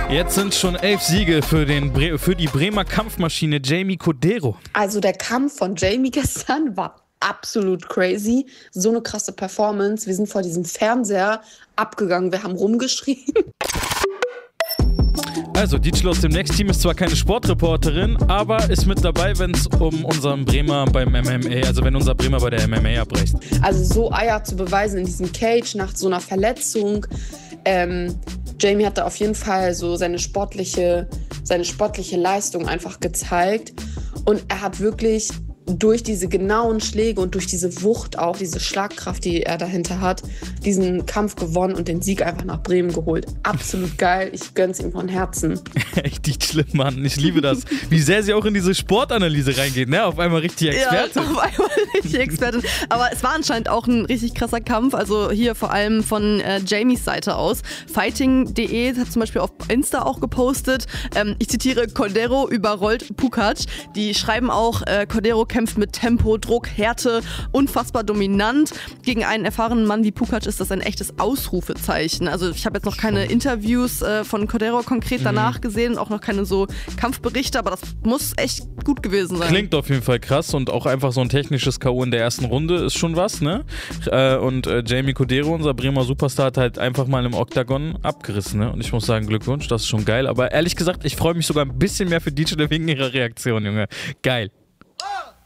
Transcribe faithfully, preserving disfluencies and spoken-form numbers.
Jetzt sind schon elf Siege für, den Bre- für die Bremer Kampfmaschine Jamie Cordero. Also der Kampf von Jamie gestern war absolut crazy. So eine krasse Performance. Wir sind vor diesem Fernseher abgegangen. Wir haben rumgeschrien. Also, Dietschel aus dem Next-Team ist zwar keine Sportreporterin, aber ist mit dabei, wenn es um unseren Bremer beim M M A, also wenn unser Bremer bei der M M A abbricht. Also so Eier zu beweisen in diesem Cage nach so einer Verletzung. Ähm, Jamie hat da auf jeden Fall so seine sportliche, seine sportliche Leistung einfach gezeigt. Und er hat wirklich durch diese genauen Schläge und durch diese Wucht auch, diese Schlagkraft, die er dahinter hat, diesen Kampf gewonnen und den Sieg einfach nach Bremen geholt. Absolut geil, ich gönn's ihm von Herzen. Echt nicht schlimm, Mann, ich liebe das. Wie sehr sie auch in diese Sportanalyse reingeht, ne? Auf einmal richtig Expertin. Ja, auf einmal richtig Expertin. Aber es war anscheinend auch ein richtig krasser Kampf, also hier vor allem von äh, Jamies Seite aus. Fighting punkt de hat zum Beispiel auf Insta auch gepostet, ähm, ich zitiere, Cordero überrollt Pukac. Die schreiben auch, äh, Cordero kämpft mit Tempo, Druck, Härte, unfassbar dominant. Gegen einen erfahrenen Mann wie Pukac ist das ein echtes Ausrufezeichen. Also ich habe jetzt noch keine Interviews äh, von Cordero konkret danach mhm. gesehen, auch noch keine so Kampfberichte, aber das muss echt gut gewesen sein. Klingt auf jeden Fall krass und auch einfach so ein technisches K O in der ersten Runde ist schon was, ne? Äh, und äh, Jamie Cordero, unser Bremer Superstar, hat halt einfach mal im Oktagon abgerissen, ne? Und ich muss sagen, Glückwunsch, das ist schon geil. Aber ehrlich gesagt, ich freue mich sogar ein bisschen mehr für D J wegen ihrer Reaktion, Junge. Geil.